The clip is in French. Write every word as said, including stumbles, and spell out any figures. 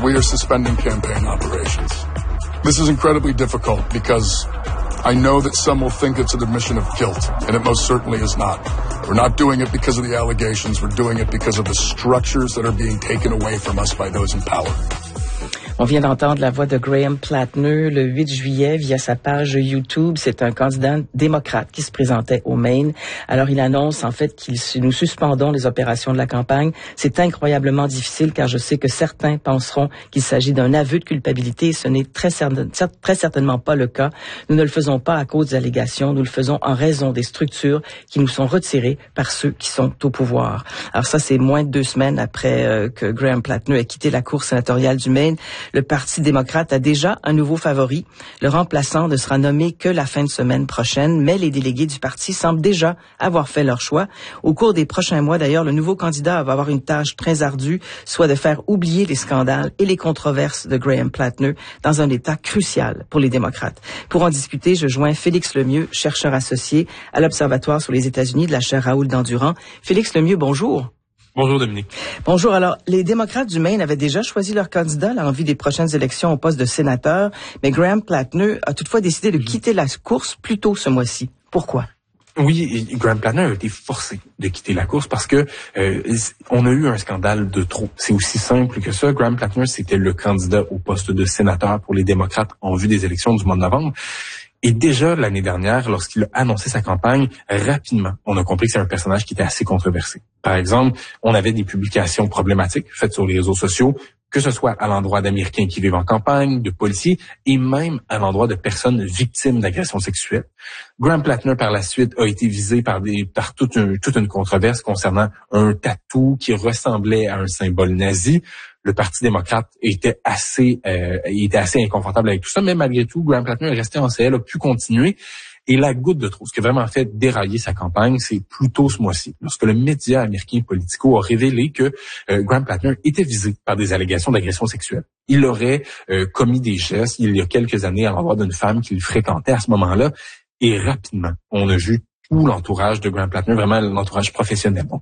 we are suspending campaign operations. This is incredibly difficult because I know that some will think it's an admission of guilt, and it most certainly is not. We're not doing it because of the allegations. We're doing it because of the structures that are being taken away from us by those in power. On vient d'entendre la voix de Graham Plattner le huit juillet via sa page YouTube. C'est un candidat démocrate qui se présentait au Maine. Alors, il annonce en fait qu'il nous suspendons les opérations de la campagne. C'est incroyablement difficile car je sais que certains penseront qu'il s'agit d'un aveu de culpabilité. Ce n'est très, certain, très certainement pas le cas. Nous ne le faisons pas à cause des allégations. Nous le faisons en raison des structures qui nous sont retirées par ceux qui sont au pouvoir. Alors ça, c'est moins de deux semaines après euh, que Graham Plattner ait quitté la cour sénatoriale du Maine. Le Parti démocrate a déjà un nouveau favori. Le remplaçant ne sera nommé que la fin de semaine prochaine, mais les délégués du parti semblent déjà avoir fait leur choix. Au cours des prochains mois, d'ailleurs, le nouveau candidat va avoir une tâche très ardue, soit de faire oublier les scandales et les controverses de Graham Plattner dans un état crucial pour les démocrates. Pour en discuter, je joins Félix Lemieux, chercheur associé à l'Observatoire sur les États-Unis de la chaire Raoul Dandurand. Félix Lemieux, bonjour. Bonjour Dominique. Bonjour. Alors, les démocrates du Maine avaient déjà choisi leur candidat là, en vue des prochaines élections au poste de sénateur, mais Graham Plattner a toutefois décidé de quitter la course plus tôt ce mois-ci. Pourquoi? Oui, Graham Plattner a été forcé de quitter la course parce que euh, on a eu un scandale de trop. C'est aussi simple que ça. Graham Plattner, c'était le candidat au poste de sénateur pour les démocrates en vue des élections du mois de novembre. Et déjà, l'année dernière, lorsqu'il a annoncé sa campagne, rapidement, on a compris que c'est un personnage qui était assez controversé. Par exemple, on avait des publications problématiques faites sur les réseaux sociaux, que ce soit à l'endroit d'Américains qui vivent en campagne, de policiers, et même à l'endroit de personnes victimes d'agressions sexuelles. Graham Plattner, par la suite, a été visé par des, par toute une, toute une controverse concernant un tatou qui ressemblait à un symbole nazi. Le Parti démocrate était assez, euh, était assez inconfortable avec tout ça, mais malgré tout, Graham Plattner est resté en C L, a pu continuer. Et la goutte de trop, ce qui a vraiment fait dérailler sa campagne, c'est plus tôt ce mois-ci, lorsque le média américain Politico a révélé que euh, Graham Plattner était visé par des allégations d'agression sexuelle. Il aurait euh, commis des gestes il y a quelques années à l'endroit d'une femme qu'il fréquentait à ce moment-là, et rapidement, on a vu tout l'entourage de Graham Plattner, vraiment l'entourage professionnel, donc